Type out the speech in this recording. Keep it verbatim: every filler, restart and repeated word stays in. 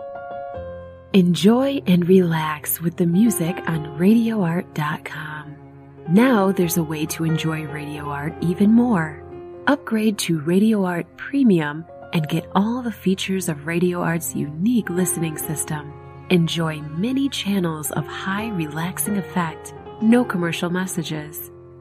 Enjoy and relax with the music on radio art dot com. Now there's a way to enjoy Radio Art even more. Upgrade to Radio Art Premium and get all the features of Radio Art's unique listening system. Enjoy many channels of high relaxing effect, no commercial messages,